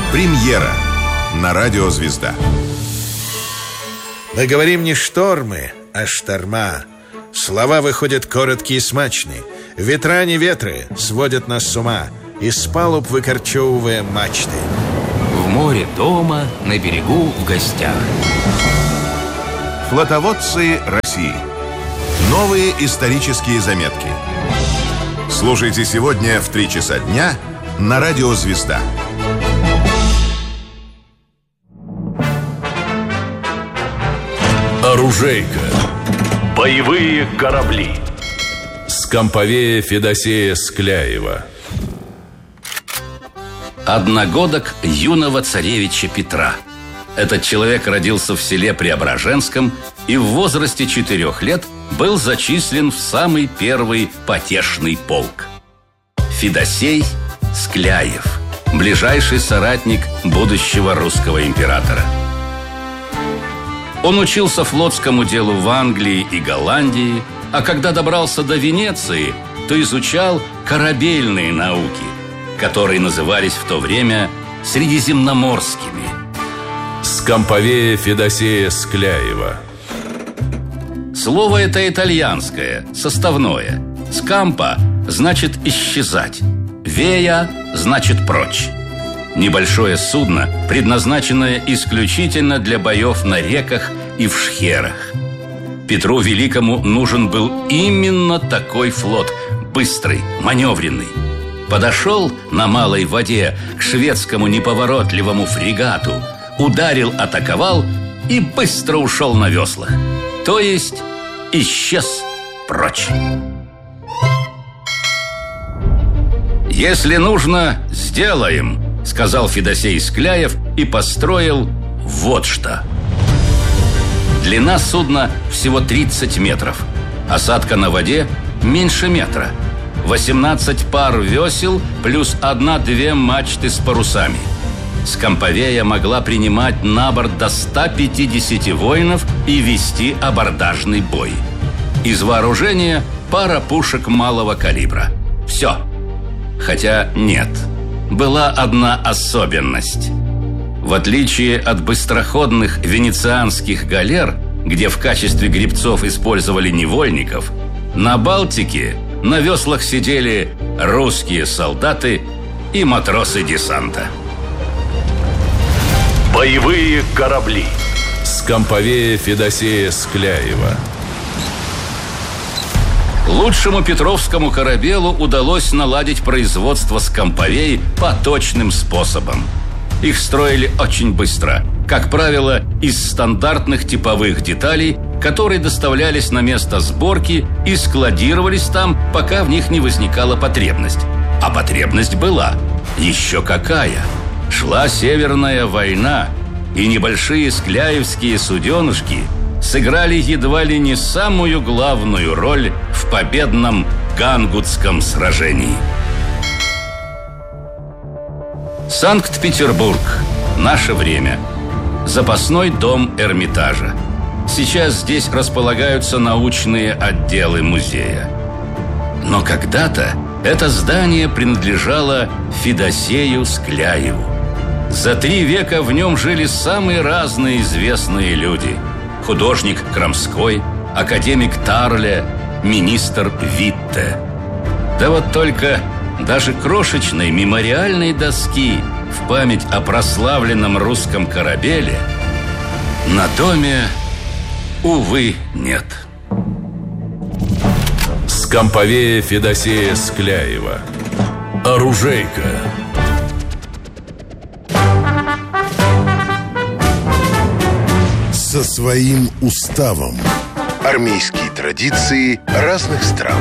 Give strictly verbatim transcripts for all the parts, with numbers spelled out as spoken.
Премьера на радио «Звезда». Мы говорим не штормы, а шторма. Слова выходят короткие и смачные. Ветра не ветры сводят нас с ума, из палуб выкорчевывая мачты. В море дома, на берегу в гостях. Флотоводцы России. Новые исторические заметки. Слушайте сегодня в три часа дня на радио «Звезда». Оружейка. Боевые корабли. Скамповея Федосея Скляева. Одногодок юного царевича Петра. Этот человек родился в селе Преображенском и в возрасте четырех лет был зачислен в самый первый потешный полк. Федосей Скляев, ближайший соратник будущего русского императора. Он учился флотскому делу в Англии и Голландии, а когда добрался до Венеции, то изучал корабельные науки, которые назывались в то время средиземноморскими. Скамповея Федосея Скляева. Слово это итальянское, составное. Скампа значит исчезать. Вея значит прочь. Небольшое судно, предназначенное исключительно для боев на реках и в шхерах. Петру Великому нужен был именно такой флот, быстрый, маневренный. Подошел на малой воде к шведскому неповоротливому фрегату, ударил, атаковал и быстро ушел на веслах. То есть исчез прочь. «Если нужно, сделаем», — сказал Федосей Скляев и построил вот что. Длина судна всего тридцать метров. Осадка на воде меньше метра. восемнадцать пар весел плюс одна-две мачты с парусами. Скамповея могла принимать на борт до ста пятидесяти воинов и вести абордажный бой. Из вооружения пара пушек малого калибра. Все. Хотя нет. Была одна особенность. В отличие от быстроходных венецианских галер, где в качестве гребцов использовали невольников, на Балтике на веслах сидели русские солдаты и матросы десанта. Боевые корабли. Скамповея Федосея Скляева. Лучшему петровскому корабелу удалось наладить производство скамповей по точным способам. Их строили очень быстро, как правило, из стандартных типовых деталей, которые доставлялись на место сборки и складировались там, пока в них не возникала потребность. А потребность была. Еще какая! Шла Северная война, и небольшие скляевские суденышки сыграли едва ли не самую главную роль в победном Гангутском сражении. Санкт-Петербург. Наше время. Запасной дом Эрмитажа. Сейчас здесь располагаются научные отделы музея. Но когда-то это здание принадлежало Федосею Скляеву. За три века в нем жили самые разные известные люди. Художник Крамской, академик Тарле, министр Витте. Да вот только даже крошечной мемориальной доски в память о прославленном русском корабеле на доме, увы, нет. Скамповея Федосея Скляева. Оружейка. Со своим уставом. Армейские традиции разных стран.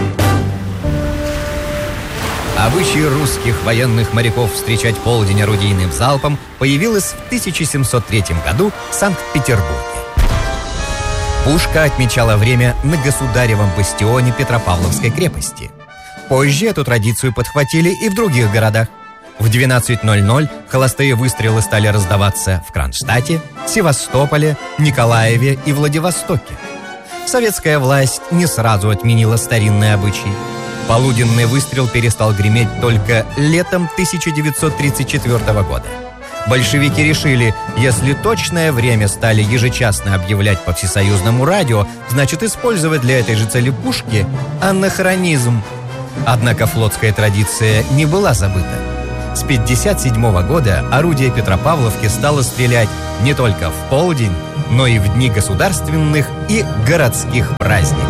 Обычай русских военных моряков встречать полдень орудийным залпом появилась в тысяча семьсот третьем году в Санкт-Петербурге. Пушка отмечала время на государевом бастионе Петропавловской крепости. Позже эту традицию подхватили и в других городах. В двенадцать ноль ноль холостые выстрелы стали раздаваться в Кронштадте, Севастополе, Николаеве и Владивостоке. Советская власть не сразу отменила старинный обычай. Полуденный выстрел перестал греметь только летом тысяча девятьсот тридцать четвёртого года. Большевики решили, если точное время стали ежечасно объявлять по всесоюзному радио, значит использовать для этой же цели пушки – анахронизм. Однако флотская традиция не была забыта. С пятьдесят седьмого года орудие Петропавловки стало стрелять не только в полдень, но и в дни государственных и городских праздников.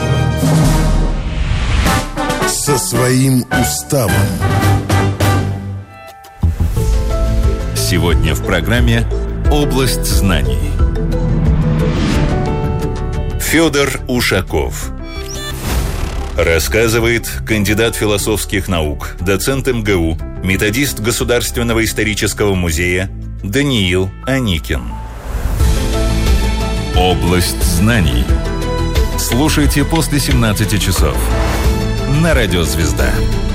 Со своим уставом. Сегодня в программе «Область знаний». Федор Ушаков. Рассказывает кандидат философских наук, доцент эм гэ у, методист Государственного исторического музея Даниил Аникин. «Область знаний». Слушайте после семнадцати часов на радио «Звезда».